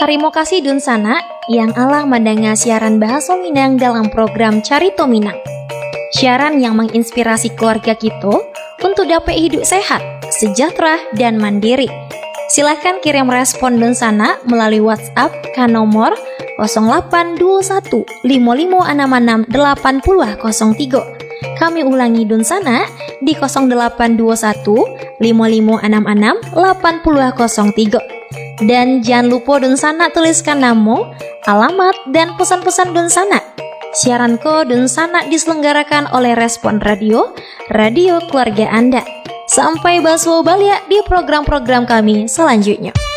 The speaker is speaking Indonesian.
Tarimo kasih dun sana yang alah mendengar siaran bahasa Minang dalam program Carito Minang. Siaran yang menginspirasi keluarga kita untuk dapat hidup sehat, sejahtera, dan mandiri. Silahkan kirim respon dun sana melalui WhatsApp ke nomor 0821 5566 8003. Kami ulangi dun sana di 0821 5566 8003. Dan jangan lupa dun sana tuliskan nama, alamat, dan pesan-pesan dun sana. Siaran ko dun sana diselenggarakan oleh Respon Radio, radio keluarga Anda. Sampai berjumpa balik di program-program kami selanjutnya.